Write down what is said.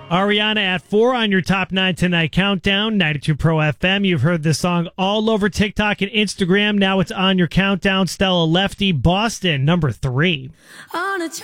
Ariana at 4 on your Top 9 Tonight Countdown, 92 Pro FM. You've heard this song all over TikTok and Instagram. Now it's on your countdown. Stella Lefty, Boston, number 3. On a